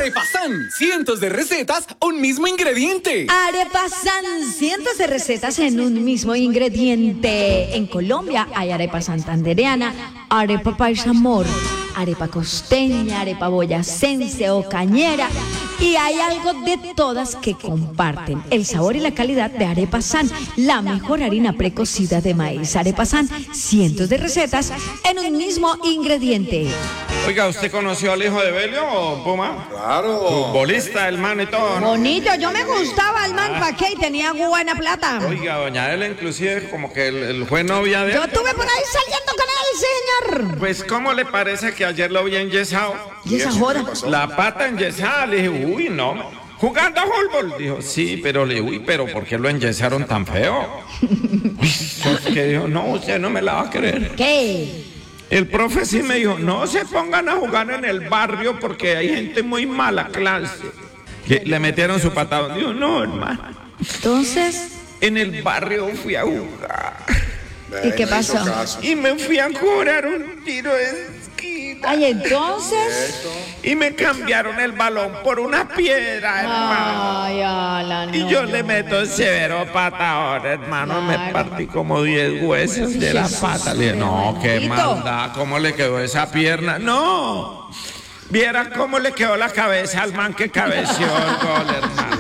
Arepasan, cientos de recetas, un mismo ingrediente. Arepasan, cientos de recetas en un mismo ingrediente. En Colombia hay arepa santandereana, arepa paisa amor, arepa costeña, arepa boyacense o cañera. Y hay algo de todas que comparten: el sabor y la calidad de Arepa San, la mejor harina precocida de maíz. Arepa San, cientos de recetas en un mismo ingrediente. Oiga, ¿usted conoció al hijo de Belio o Puma? Claro. Futbolista, el man y todo, ¿no? Bonito, yo me gustaba el man, ¿pa' qué? Y tenía buena plata. Oiga, doña Ela inclusive como que él fue novia de él. Yo estuve por ahí saliendo con él, señor. Pues, ¿cómo le parece que ayer lo vi enyesado? ¿Y esa joda? La pata enyesada, le dije, uy, no. ¿Jugando a fútbol? Dijo, sí, pero le dije, uy, pero ¿por qué lo enyesaron tan feo? Que dijo, no, usted no me la va a creer. ¿Qué? El profe sí me dijo, no se pongan a jugar en el barrio porque hay gente muy mala clase. Que le metieron su patado. Dijo, no, hermano. Entonces, En el barrio fui a jugar. ¿y qué pasó? Y me fui a cobrar un tiro de esquina. Ay, entonces. Y me cambiaron el balón por una piedra, hermano. Ay, Alan, Y no, yo no. le meto el severo patador, hermano. Me Claro. partí como 10 huesos de la Jesús, pata. Le dije, no, qué bendito. maldad. ¿Cómo le quedó esa pierna? No. Viera cómo le quedó la cabeza al man que cabeció el gol, hermano.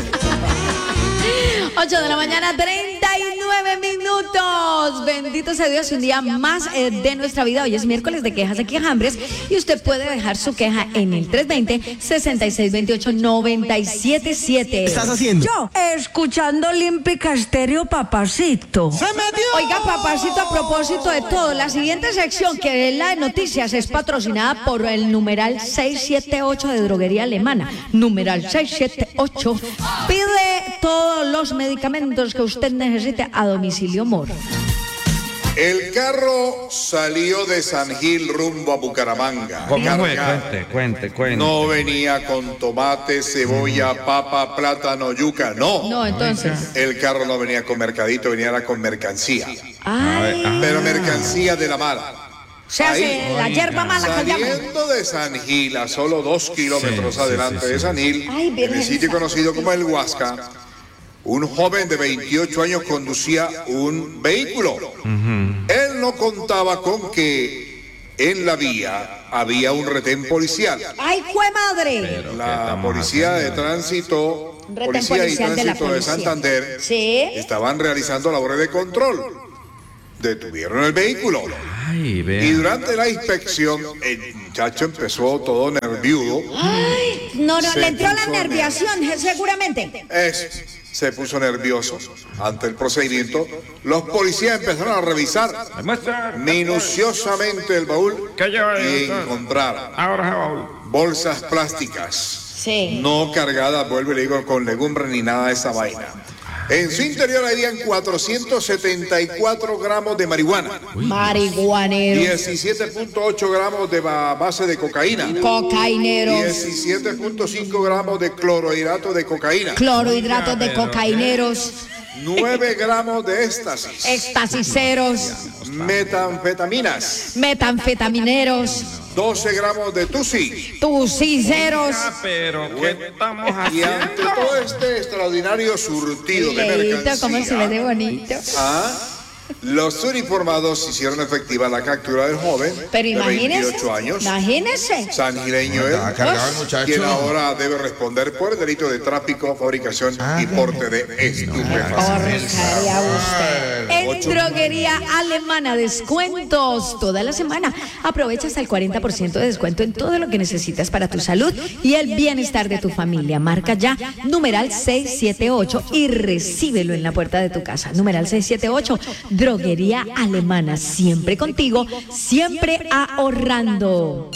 8 de la mañana, 39 minutos. Bendito sea Dios, un día más de nuestra vida. Hoy es miércoles de quejas y quejambres y usted puede dejar su queja en el 320-6628-977. ¿Qué estás haciendo? Yo, escuchando Olímpica Estéreo, papacito. Oiga, papacito, a propósito de todo, la siguiente sección, que es la de noticias, es patrocinada por el numeral 678 de Droguería Alemana. Numeral 678. Pide todos los medicamentos que usted necesite a domicilio Mor. El carro salió de San Gil rumbo a Bucaramanga. ¿Cómo fue? Cargado. Cuente. No venía con tomate, cebolla, papa, plátano, yuca. No, entonces. El carro no venía con mercadito, venía con mercancía. Ay, Pero mercancía de la mala. se hace la hierba mala que llaman. Saliendo de San Gil, a solo 2 kilómetros adelante de San Gil, Ay, en Virgen el sitio conocido como el Huasca, un joven de 28 años conducía un vehículo. Él no contaba con que en la vía había un retén policial. ¡Ay, jue madre! La policía de tránsito, Retén policía y policial de la tránsito de policía. Santander, Sí. estaban realizando labores de control. Detuvieron el vehículo. Ay, Y durante la inspección, el muchacho empezó todo nerviudo. Ay, no, Se le entró la puso nerviación, seguramente. Se puso nervioso. Ante el procedimiento, los policías empezaron a revisar Demuestra minuciosamente el baúl ¿Qué lleva ahí, y doctor? encontraron ahora baúl. bolsas plásticas Sí. no cargadas, vuelvo y le digo, con legumbres ni nada de esa vaina. En su interior habían 474 gramos de marihuana, Marihuanero. 17.8 gramos de base de cocaína, Cocainero. 17.5 gramos de clorhidrato de cocaína, Clorhidratos de cocaineros. 9 gramos de éxtasis, Estasiceros. metanfetaminas, Metanfetamineros. 12 gramos de tusi. Tuciceros. Pero, ¿qué estamos Y ante haciendo? todo este extraordinario surtido de Leíto, ¿cómo se ve de mercancía, bonito? los uniformados hicieron efectiva la captura del joven Pero de imagínese. 28 años, Imagínese. sangileño él, quien ahora debe responder por el delito de tráfico, fabricación y porte de estupefacientes. Porcaría usted. En Droguería Alemana, descuentos toda la semana. Aprovecha hasta el 40% de descuento en todo lo que necesitas para tu salud y el bienestar de tu familia. Marca ya numeral 678 y recíbelo en la puerta de tu casa. Numeral 678, Droguería Alemana, siempre contigo, siempre ahorrando.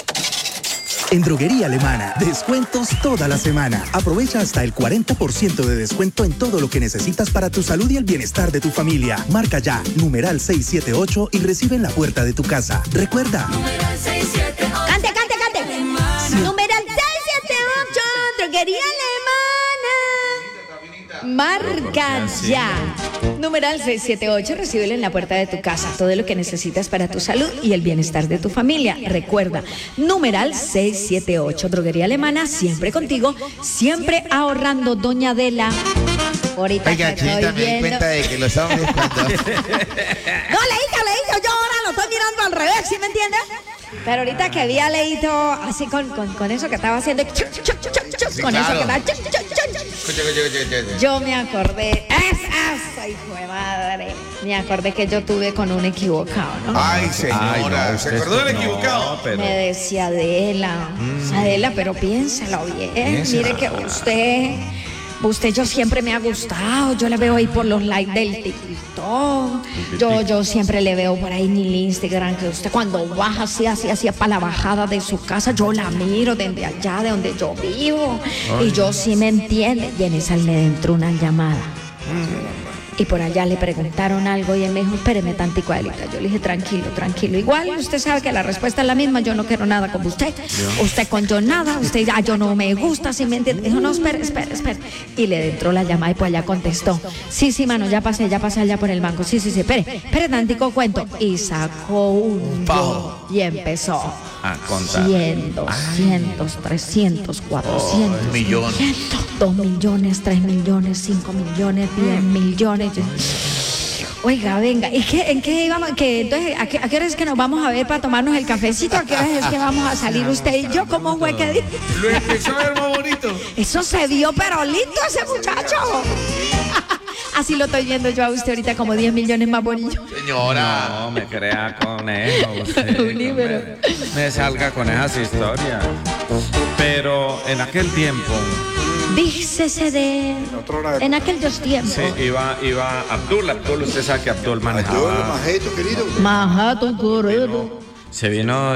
En Droguería Alemana, descuentos toda la semana. Aprovecha hasta el 40% de descuento en todo lo que necesitas para tu salud y el bienestar de tu familia. Marca ya, numeral 678 y recibe en la puerta de tu casa. Recuerda. Cante, cante, cante. Numeral 678, Droguería Alemana. Marca ya. Numeral 678, recíbelo en la puerta de tu casa. Todo lo que necesitas para tu salud y el bienestar de tu familia. Recuerda, numeral 678, Droguería Alemana, siempre contigo, siempre ahorrando, doña Adela. Ahorita Oiga, que Chinita, estoy me di viendo... cuenta de que los hombres cuando... No, Leito, yo ahora lo estoy mirando al revés, ¿sí me entiendes? Pero ahorita que vi a Leito así con eso que estaba haciendo, Sí, con claro. eso que estaba... Yo me acordé, ay, hijo de madre, me acordé que yo tuve con un equivocado, ¿no? Ay, señora, ¿se acordó del equivocado? No, pero... Me decía Adela, Adela, pero piénselo bien, mire que usted yo siempre me ha gustado, yo le veo ahí por los likes del TikTok, yo siempre le veo por ahí en el Instagram que usted cuando baja así para la bajada de su casa, yo la miro desde allá de donde yo vivo, y yo sí me entiende, y en esa le entró una llamada. Y por allá le preguntaron algo y él me dijo, espéreme tantico, Adelita. Yo le dije, tranquilo. Igual usted sabe que la respuesta es la misma, yo no quiero nada con usted. Usted con yo nada, usted yo no me gusta, ¿sí me entiende? Dijo, no, espere. Y le entró la llamada y pues allá contestó, sí, mano, ya pasé allá por el banco. Sí, espere tantico, cuento. Y sacó un yo y empezó a contar. 100, 200, 300, 400, millones. 2 millones, 3 millones, 5 millones, 10 millones. Oiga, venga, ¿en qué íbamos? Entonces, ¿a qué hora es que nos vamos a ver para tomarnos el cafecito? ¿A qué hora es que vamos a salir usted y yo? ¿Cómo fue que dije? Lo empezó a ver más bonito. Eso se vio, pero lindo ese muchacho. Así lo estoy viendo yo a usted ahorita como 10 millones más bonito. Señora. No me crea con eso, usted. Uni, pero- me salga con esas historias. Pero en aquel tiempo, Dícese de... En aquellos tiempos. sí, iba Abdul, usted sabe que Abdul Ayúdalo, manejaba. majeto, querido. Majato, querido. Se vino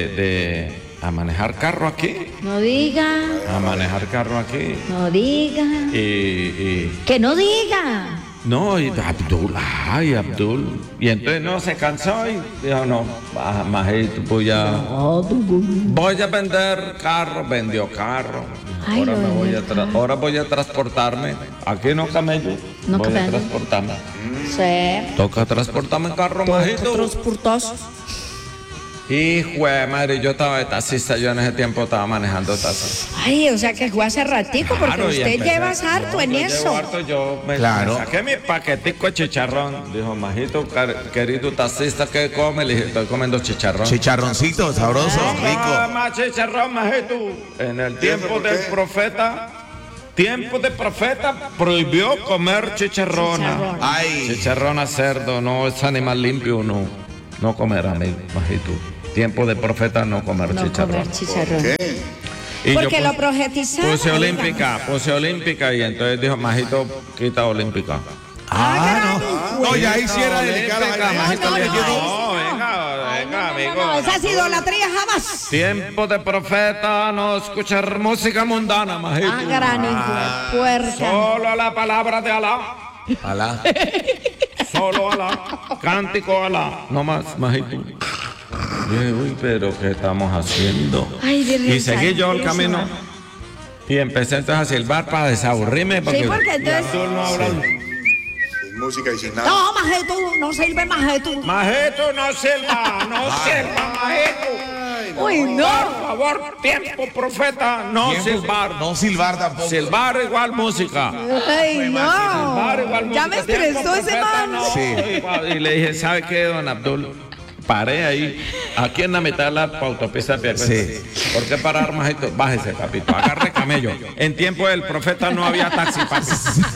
a manejar carro aquí. No diga, A manejar carro aquí. no diga. Y Que no diga. no, y Abdul. Y entonces no se cansó y dijo, no, majito, voy a vender carro, vendió carro. Ay, Ahora lo ahora voy a transportarme. Aquí no camello. No voy a camello. transportarme. Sí. Toca transportarme en carro, majito. Transportazo. Hijo de madre, yo estaba de taxista, yo en ese tiempo estaba manejando taxi. Ay, o sea que fue hace ratico, porque Claro, y usted empecé- lleva harto en yo eso. llevo harto, yo me saqué mi paquetico de chicharrón. Dijo, majito, querido taxista, ¿qué come? Le dije, estoy comiendo chicharrón. Chicharroncito, sabroso, Ah, rico. más chicharrón, majito. En el tiempo por del qué? profeta prohibió comer chicharrona. Chicharrón. Ay, Chicharrón a cerdo, no es animal limpio, no comer, amigo, majito. Tiempo de profeta, no comer No chicharrón. comer chicharrón. ¿Qué? Y Porque yo lo profetizaron. puse olímpica y entonces dijo, majito, quita olímpica. no, ya hiciera delicada. Olímpica, majito, no, le no, dije, no. venga, amigo. No, esa es idolatría jamás. Tiempo de profeta, no escuchar música mundana, majito. Ah, gran hijo de puerca. Solo la palabra de Alá. Alá. Solo Alá. Cántico Alá. No más, majito. Uy, pero ¿qué estamos haciendo? Ay, Virgen Y seguí yo el Santísima. camino. Y empecé entonces a silbar para desaburrirme. Porque, porque entonces- Abdul no habla. Sin música y sin nada. No, majetu, no sirve majetu. Majito, no silba, majito. Uy, no. Por favor, tiempo, profeta, no silbar. No silbar tampoco. Silbar igual música. Ay, no. Silbar igual música. Ya me Tiempo, estresó ese profeta, man. no. Sí. Y le dije, ¿sabe qué, don Abdul? Paré ahí, aquí en la mitad de la autopista de Piedecuesta. Sí. ¿Por qué parar, majito? Bájese, papito, agarre camello. En tiempo del profeta no había taxi, papi.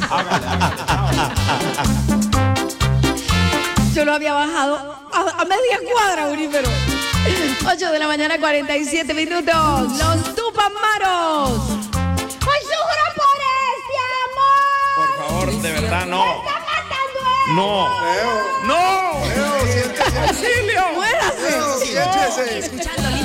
Yo lo había bajado a media cuadra, Uri, pero 8 de la mañana, 47 minutos. Los Tupamaros. ¡Ay, sufro por este amor! Por favor, de verdad, no. ¡Está matando él! No. Leo, ¡No! Leo, siéntese. ¡Auxilio! ¡Muérase! Leo, siéntese.